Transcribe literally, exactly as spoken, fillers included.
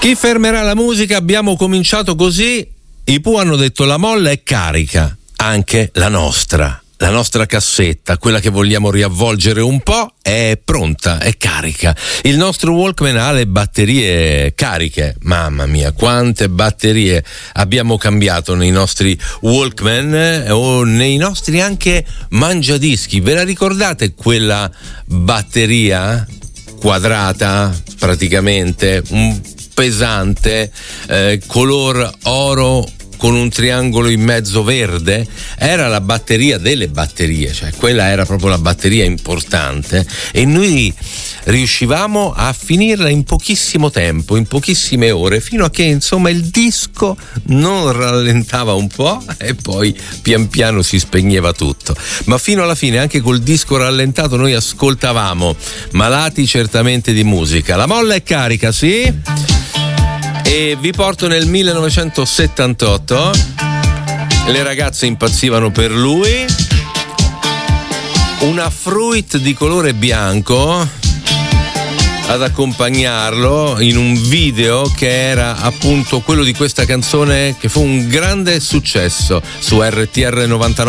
Chi fermerà la musica? Abbiamo cominciato così. I Pooh hanno detto: la molla è carica, anche la nostra. La nostra cassetta, quella che vogliamo riavvolgere un po', è pronta, è carica. Il nostro Walkman ha le batterie cariche. Mamma mia, quante batterie abbiamo cambiato nei nostri Walkman o nei nostri anche mangiadischi. Ve la ricordate quella batteria quadrata praticamente, un pesante, eh, color oro con un triangolo in mezzo verde? Era la batteria delle batterie, cioè quella era proprio la batteria importante, e noi riuscivamo a finirla in pochissimo tempo, in pochissime ore, fino a che insomma il disco non rallentava un po' e poi pian piano si spegneva tutto. Ma fino alla fine, anche col disco rallentato, noi ascoltavamo, malati certamente di musica. La molla è carica, sì? E vi porto nel millenovecentosettantotto. Le ragazze impazzivano per lui. Una Fruit di colore bianco ad accompagnarlo in un video che era appunto quello di questa canzone, che fu un grande successo su R T R novantanove.